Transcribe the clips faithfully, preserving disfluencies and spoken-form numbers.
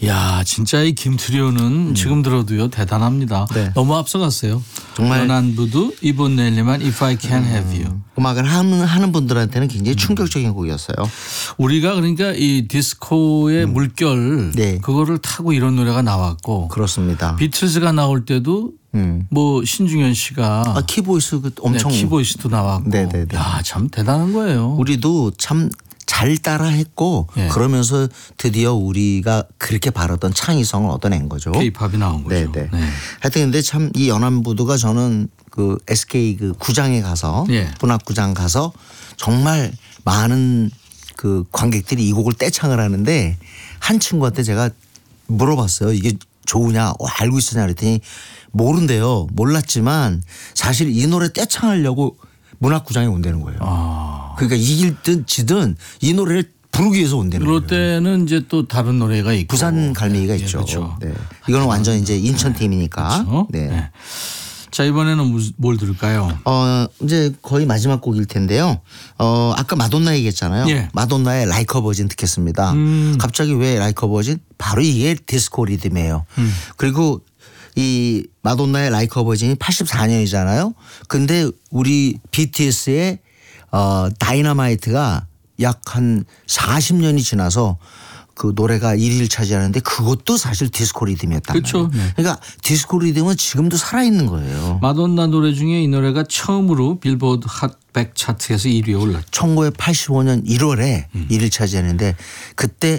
야, 진짜 이 김트리오는 음. 지금 들어도요 대단합니다. 네. 너무 앞서갔어요. 정말 연안부두 이본 넬리만 If I Can Have You. 음악을 하는, 하는 분들한테는 굉장히 충격적인 음. 곡이었어요. 우리가 그러니까 이 디스코의 음. 물결 네. 그거를 타고 이런 노래가 나왔고. 그렇습니다. 비틀즈가 나올 때도 음. 뭐 신중현 씨가 아, 키보이스 엄청 네, 키보이스도 나왔고. 네네네. 야, 참 대단한 거예요. 우리도 참 잘 따라했고 네. 그러면서 드디어 우리가 그렇게 바랐던 창의성을 얻어낸 거죠. K-팝이 나온 거죠. 네네. 네. 하여튼 근데 참 이 연안부두가 저는 그 에스케이 그 구장에 가서 네. 문학구장 가서 정말 많은 그 관객들이 이 곡을 떼창을 하는데 한 친구한테 제가 물어봤어요. 이게 좋으냐 어, 알고 있으냐 그랬더니 모른대요. 몰랐지만 사실 이 노래 떼창하려고 문학구장에 온다는 거예요. 아. 그러니까 이길든 지든 이 노래를 부르기 위해서 온다는 거예요. 롯데는 이제 또 다른 노래가 있고. 부산 갈매기가 네, 있죠. 그렇죠. 네. 이거는 완전 이제 인천 팀이니까. 그렇죠. 네. 네. 자, 이번에는 뭘 들을까요? 어, 이제 거의 마지막 곡일 텐데요. 어, 아까 마돈나 얘기했잖아요. 예. 마돈나의 라이커 버진 듣겠습니다. 음. 갑자기 왜 라이커 버진? 바로 이게 디스코 리듬이에요. 음. 그리고 이 마돈나의 라이커 버진이 팔십사 년이잖아요. 근데 우리 비티에스의 어, 다이너마이트가 약 한 사십 년이 지나서 그 노래가 일 위를 차지하는데 그것도 사실 디스코 리듬이었단 그렇죠. 말이에요. 네. 그러니까 디스코 리듬은 지금도 살아있는 거예요. 마돈나 노래 중에 이 노래가 처음으로 빌보드 핫 백 차트에서 일 위에 올랐죠. 천구백팔십오 년 일월에 음. 일 위를 차지했는데 그때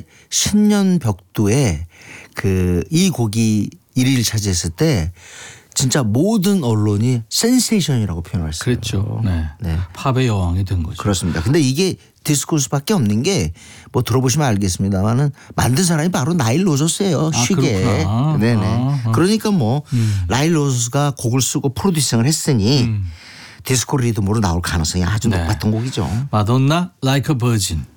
신년벽두에 그 이 곡이 일 위를 차지했을 때 진짜 모든 언론이 센세이션이라고 표현했어요. 그렇죠. 네. 네. 팝의 여왕이 된 거죠. 그렇습니다. 근데 이게 디스코일 수밖에 없는 게 뭐 들어보시면 알겠습니다만은 만든 사람이 바로 나일 로저스예요. 아, 쉬게. 그렇구나. 네네. 아, 아. 그러니까 뭐 음. 나일 로저스가 곡을 쓰고 프로듀싱을 했으니 음. 디스코 리듬으로 나올 가능성이 아주 네. 높았던 곡이죠. 마돈나 Like a Virgin.